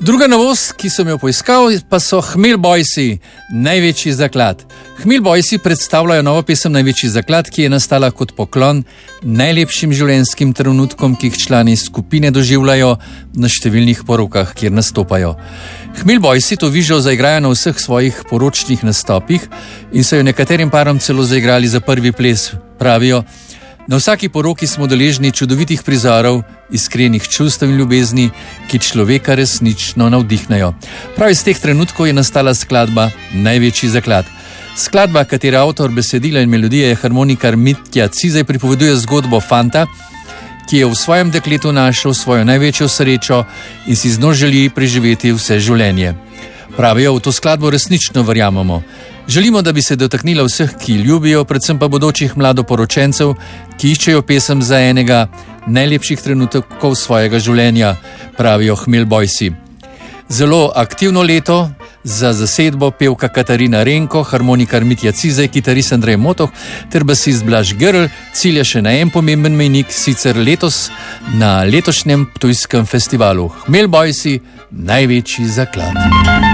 Druga novost, ki sem jo poiskal, pa so Hmelj Boysi, Največji zaklad. Hmelj Boysi predstavljajo novo pesem Največji zaklad, ki je nastala kot poklon najlepšim življenjskim trenutkom, ki jih člani skupine doživljajo na številnih porokah, kjer nastopajo. Hmelj Boysi to vižo zaigrajo na vseh svojih poročnih nastopih in so jo nekaterim parom celo zaigrali za prvi ples. Pravijo: na vsaki poroki smo deležni čudovitih prizorov, iskrenih čustev in ljubezni, ki človeka resnično navdihnejo. Prav iz teh trenutkov je nastala skladba Največji zaklad. Skladba, katere avtor besedila in melodije je harmonikar Mitja Cizej, pripoveduje zgodbo fanta, ki je v svojem dekletu našel svojo največjo srečo in si z njo želi preživeti vse življenje. Pravijo, v to skladbo resnično verjamemo. Želimo, da bi se dotaknila vseh, ki ljubijo, predvsem pa bodočih mladoporočencev, ki iščejo pesem za enega najlepših trenutkov svojega življenja, pravijo Hmelj Boysi. Zelo aktivno leto za zasedbo pevka Katarina Renko, harmonikar Mitja Cizej, kitarist Andrej Motoh ter basist Blaž Grl cilja še na en pomemben mejnik, sicer letos na letošnjem ptujskem festivalu. Hmelj Boysi, Največji zaklad.